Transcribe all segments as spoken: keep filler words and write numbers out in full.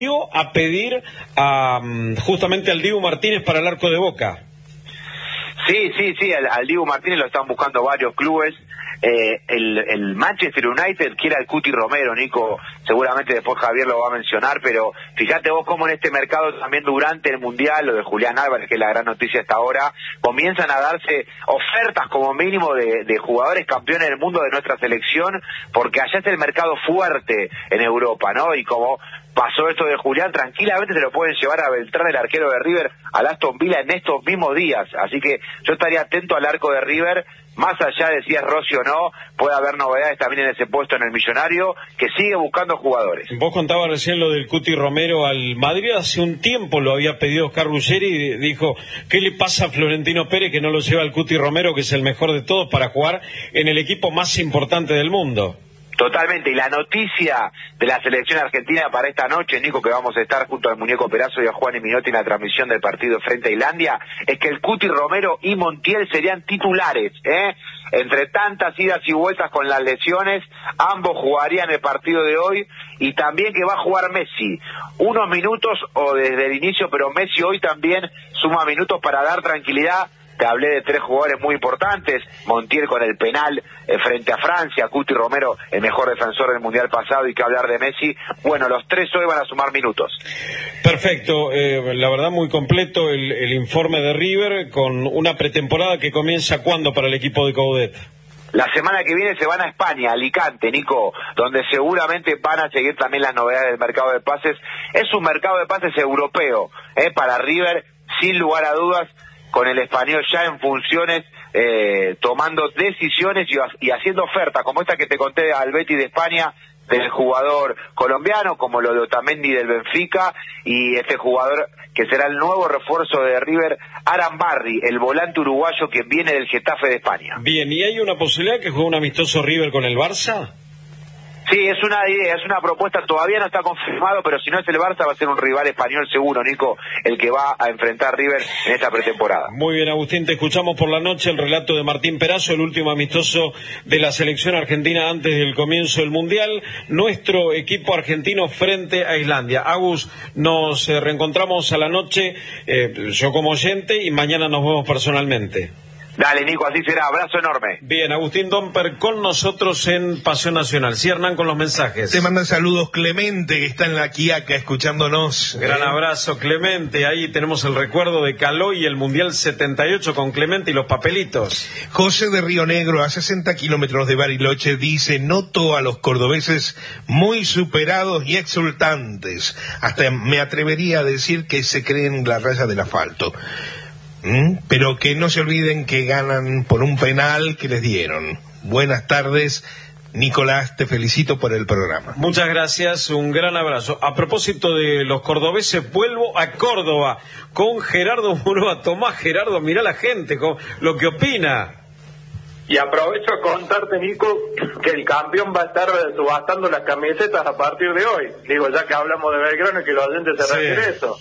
a pedir a, justamente al Dibu Martínez para el arco de Boca. Sí, sí, sí, al, al Dibu Martínez lo están buscando varios clubes. Eh, el, el Manchester United quiere al Cuti Romero, Nico, seguramente después Javier lo va a mencionar, pero fíjate vos cómo en este mercado también durante el Mundial, lo de Julián Álvarez, que es la gran noticia hasta ahora, comienzan a darse ofertas como mínimo de, de jugadores campeones del mundo de nuestra selección, porque allá está el mercado fuerte en Europa, ¿no? Y como pasó esto de Julián, tranquilamente se lo pueden llevar a Beltrán, el arquero de River, al Aston Villa en estos mismos días, así que yo estaría atento al arco de River. Más allá de si es Rossi o no, puede haber novedades también en ese puesto en el Millonario, que sigue buscando jugadores. Vos contabas recién lo del Cuti Romero al Madrid, hace un tiempo lo había pedido Oscar Ruggeri y dijo, ¿qué le pasa a Florentino Pérez que no lo lleva al Cuti Romero, que es el mejor de todos, para jugar en el equipo más importante del mundo? Totalmente, y la noticia de la selección argentina para esta noche, Nico, que vamos a estar junto al Muñeco Perazo y a Juan y Minotti en la transmisión del partido frente a Islandia, es que el Cuti Romero y Montiel serían titulares, ¿eh? Entre tantas idas y vueltas con las lesiones, ambos jugarían el partido de hoy, y también que va a jugar Messi, unos minutos o desde el inicio, pero Messi hoy también suma minutos para dar tranquilidad. Te hablé de tres jugadores muy importantes, Montiel con el penal eh, frente a Francia, Cuti Romero, el mejor defensor del Mundial pasado, y que hablar de Messi. Bueno, los tres hoy van a sumar minutos. Perfecto, eh, la verdad muy completo el, el informe de River, con una pretemporada que comienza ¿cuándo para el equipo de Coudet? La semana que viene se van a España, a Alicante, Nico, donde seguramente van a seguir también las novedades del mercado de pases. Es un mercado de pases europeo, eh, para River, sin lugar a dudas, con el español ya en funciones, eh, tomando decisiones y, y haciendo ofertas, como esta que te conté al Betis de España, del jugador colombiano, como lo de Otamendi del Benfica, y este jugador que será el nuevo refuerzo de River, Arambarri, el volante uruguayo que viene del Getafe de España. Bien, ¿y hay una posibilidad que juegue un amistoso River con el Barça? Sí, es una idea, es una propuesta, todavía no está confirmado, pero si no es el Barça va a ser un rival español seguro, Nico, el que va a enfrentar River en esta pretemporada. Muy bien, Agustín, te escuchamos por la noche el relato de Martín Perazo, el último amistoso de la selección argentina antes del comienzo del Mundial, nuestro equipo argentino frente a Islandia. Agus, nos eh, reencontramos a la noche, eh, yo como oyente, y mañana nos vemos personalmente. Dale, Nico, así será. Abrazo enorme. Bien, Agustín Domper con nosotros en Pasión Nacional. Sí, Hernán, con los mensajes. Te manda saludos Clemente, que está en la Quiaca escuchándonos. Gran eh. abrazo, Clemente. Ahí tenemos el recuerdo de Caló y el Mundial setenta y ocho con Clemente y los papelitos. José de Río Negro, a sesenta kilómetros de Bariloche, dice, noto a los cordobeses muy superados y exultantes. Hasta me atrevería a decir que se creen la raya del asfalto. ¿Mm? Pero que no se olviden que ganan por un penal que les dieron. Buenas tardes, Nicolás, te felicito por el programa. Muchas gracias, un gran abrazo. A propósito de los cordobeses, vuelvo a Córdoba con Gerardo Murúa. Tomás, Gerardo, mirá la gente, con lo que opina. Y aprovecho a contarte, Nico, que el campeón va a estar subastando las camisetas a partir de hoy. Digo, ya que hablamos de Belgrano y que los oyentes se sí. refiere eso.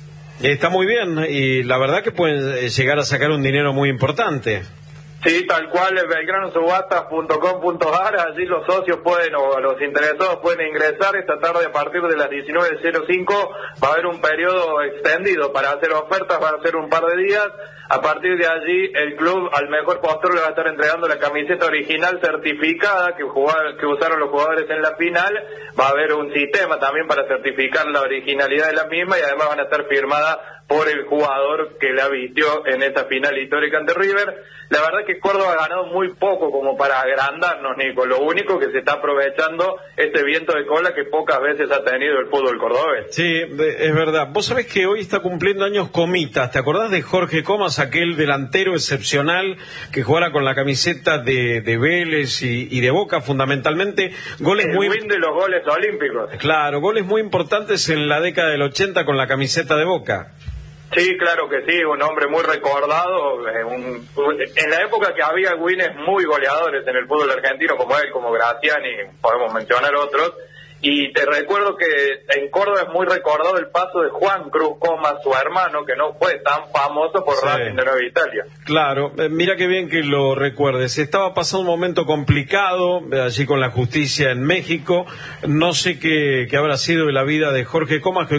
Está muy bien, y la verdad que pueden llegar a sacar un dinero muy importante. Sí, tal cual, belgrano subastas punto com punto a r, allí los socios pueden, o los interesados pueden ingresar esta tarde a partir de las diecinueve cero cinco, va a haber un periodo extendido para hacer ofertas, va a ser un par de días. A partir de allí, el club al mejor postor le va a estar entregando la camiseta original certificada que, jugar, que usaron los jugadores en la final. Va a haber un sistema también para certificar la originalidad de la misma, y además van a estar firmadas por el jugador que la vistió en esa final histórica ante River. La verdad que Córdoba ha ganado muy poco como para agrandarnos, Nico. Lo único que se está aprovechando este viento de cola que pocas veces ha tenido el fútbol cordobés. Sí, es verdad. Vos sabés que hoy está cumpliendo años Comitas. ¿Te acordás de Jorge Comas, aquel delantero excepcional que jugara con la camiseta de, de Vélez y, y de Boca fundamentalmente? Goles el muy... win de los goles olímpicos. Claro, goles muy importantes en la década del ochenta con la camiseta de Boca. Sí, claro que sí, un hombre muy recordado, eh, un, en la época que había wines muy goleadores en el fútbol argentino, como él, como Graciani, podemos mencionar otros, Y te recuerdo que en Córdoba es muy recordado el paso de Juan Cruz Comas, su hermano, que no fue tan famoso por sí. Racing de Nueva Italia. Claro, eh, mira qué bien que lo recuerdes. Estaba pasando un momento complicado eh, allí con la justicia en México. No sé qué, qué habrá sido de la vida de Jorge Comas, que